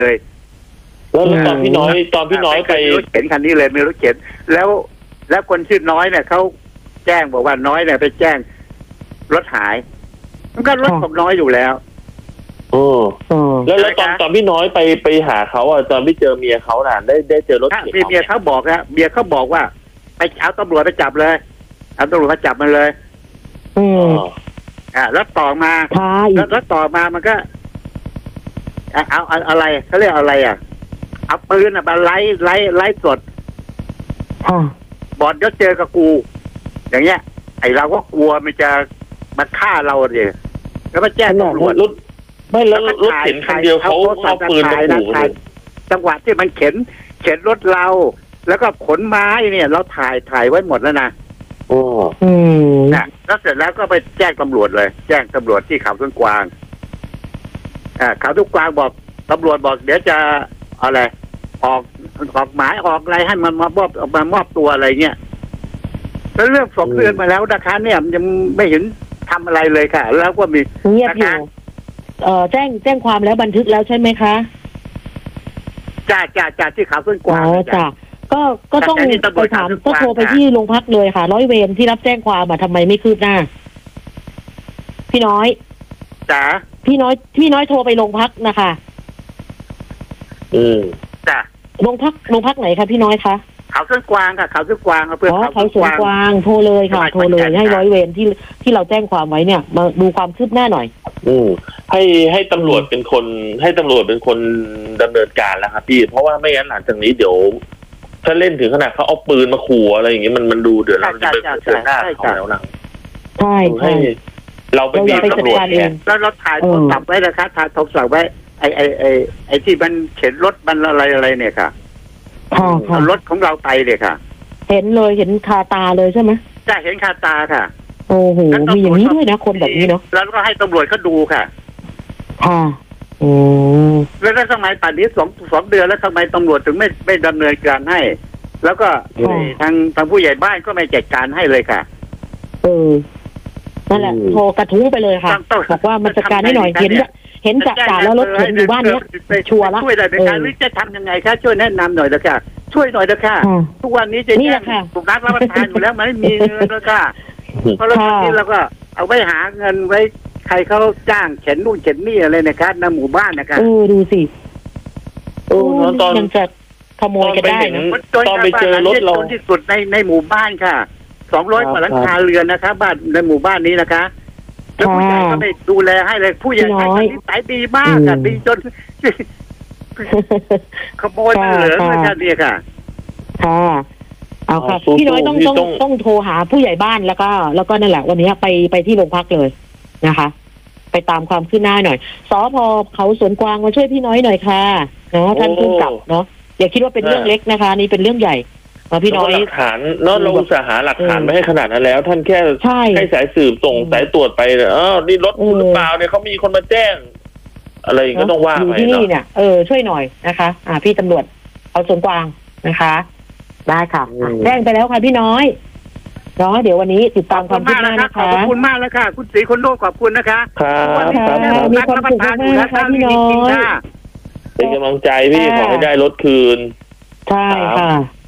เลยแล้วตอนพี่น้อยไปรถเข็นคันนี้เลยมีรถเข็นแล้วคนชื่อน้อยเนี่ยเขาแจ้งบอกว่าน้อยเนี่ยไปแจ้งรถหายมันก็รถของน้อยอยู่แล้วแล้วตอนพี่น้อยไปหาเขาอ่ะตอนพี่เจอเมียเขาน่ะได้เจอรถเข็นเมียเขาบอกนะเมียเขาบอกว่าไปเอาตำรวจไปจับเลยเอาตำรวจมาจับมันเลยแล้วต่อมาแล้วต่อมามันก็เอาอะไรเขาเรียกอะไรเอาปืนมาไล่สดบอดเดี๋ยวเจอกับกูอย่างเงี้ยไอเราก็กลัวมันจะมาฆ่าเราเลยแล้วมาแจ้งตำรวจไม่แล้วรถเข็นคันเดียวเขาเอาปืนมาขู่จังหวะที่มันเข็นรถเราแล้วก็ขนไม้เนี่ยเราถ่ายไว้หมดแล้วนะแล้วเสร็จแล้วก็ไปแจ้งตำรวจเลยแจ้งตำรวจที่เขาสวนกวางเขาทุกกวางบอกตำรวจบอกเดี๋ยวจะอะไรออกหมายออกอะไรให้มันมามอบตัวอะไรเงี้ยแล้วเรื่อง2 เดือนมาแล้วนะคะเนี่ยยังไม่เห็นทำอะไรเลยค่ะแล้วก็มีเงียบอยู่แจ้งความแล้วบันทึกแล้วใช่ไหมคะจ่าที่เขาสวนกวางจ้ะก็ต้องไปถามก็โทรไปที่โรงพักเลยค่ะร้อยเวรที่รับแจ้งความทำไมไม่คืบหน้าพี่น้อยจ๋าพี่น้อยโทรไปโรงพักนะคะจ้ะโรงพักไหนคะพี่น้อยคะเขาสวนกวางค่ะเขาสวนกวางเพื่อนเขาสวนกวางโทรเลยค่ะโทรเลยให้ร้อยเวรที่เราแจ้งความไว้เนี่ยมาดูความคืบหน้าหน่อยให้ตำรวจเป็นคนดำเนินการแล้วครับพี่เพราะว่าไม่งั้นหลังจากนี้เดี๋ยวถ้าเล่นถึงขนาดเขาเอาปืนมาขู่อะไรอย่างเงี้ยมันดูเดือดร้อนจะไปเจอหน้าเขาแล้วนะใช่เราไปบีบตำรวจเองแล้วเราถ่ายโทรศัพท์ไว้นะคะถ่ายโทรศัพท์ไว้ไอ้ที่มันเข็นรถมันอะไรเนี่ยค่ะรถของเราไปเลยค่ะเห็นเลยเห็นคาตาเลยใช่ไหมจะเห็นคาตาค่ะโอ้โหมีอย่างนี้ด้วยนะคนแบบนี้เนาะแล้วก็ให้ตำรวจเขาดูค่ะแล้วทำไมป่านนี้สองเดือนแล้วทำไมตำรวจถึงไม่ดำเนินการให้แล้วก็ทางผู้ใหญ่บ้านก็ไม่จัดการให้เลยค่ะนั่นแหละโทรกระทุ้งไปเลยค่ะบอกว่ามันจัดการให้หน่อยเห็นจ่าแล้วรถเข็นอยู่บ้านเนี้ยชัวร์ละช่วยหน่อยนะคะหรือจะทำยังไงคะช่วยแนะนำหน่อยนะคะช่วยหน่อยนะคะทุกวันนี้จะถูกนัดรับประทานอยู่แล้วมันไม่มีเงินแล้วค่ะเพราะรถคันนี้เราก็เอาไว้หาเงินไว้ใครเขาจ้างเข็นนู่นเข็นนี่อะไรนะคะในหมู่บ้านนะคะดูสิตอนยังจะขโมยกันได้นะตอนไปเจอรถเราที่สุดในหมู่บ้านค่ะ200 กว่าหลังคาเรือนนะคะบ้านในหมู่บ้านนี้นะคะแล้วผู้ใหญ่ก็ไม่ดูแลให้เลยผู้ใหญ่ให้นิสัยดีมากค่ะดีจนขโมยเหลือเลยค่ะเนี่ยค่ะเอาค่ะพี่น้อยต้องโทรหาผู้ใหญ่บ้านแล้วก็นั่นแหละวันนี้ไปที่โรงพักเลยนะคะไปตามความคืบหน้าหน่อยสพ.เขาสวนกวางมาช่วยพี่น้อยหน่อยค่ะเนาะท่านผู้กำกับเนาะอย่าคิดว่าเป็นเรื่องเล็กนะคะนี่เป็นเรื่องใหญ่พี่น้อยหลักฐานเนาะเราจะหาหลักฐานไม่ให้ขนาดนั้นแล้วท่านแค่ให้สายสืบส่งสายตรวจไปนี่รถคุณหรือเปล่าเนี่ยเขามีคนมาแจ้งอะไรก็ต้องว่าไปที่นี่เนี่ยช่วยหน่อยนะคะพี่ตำรวจเขาสวนกวางนะคะได้ค่ะแจ้งไปแล้วค่ะพี่น้อยเนาะเดี๋ยววันนี้ติดตามความคืบหน้านะคะขอบคุณมากแล้วค่ะคุณศรีคนโลกขอบคุณนะคะมีความสุขมากนะคะพี่น้อยเป็นกำลังใจพี่ขอให้ได้รถคืนใช่ค่ะ